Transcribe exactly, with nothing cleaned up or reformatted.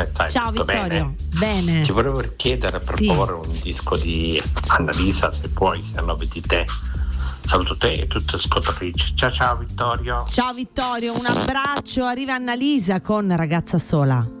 come stai? Ciao Tutto Vittorio. bene? Bene. Ti volevo chiedere per Sì. favore un disco di Annalisa, se puoi, se no vedi te. Saluto te e tutte le ascoltatrici. Ciao ciao Vittorio. Ciao Vittorio, un abbraccio. Arriva Annalisa con Ragazza sola.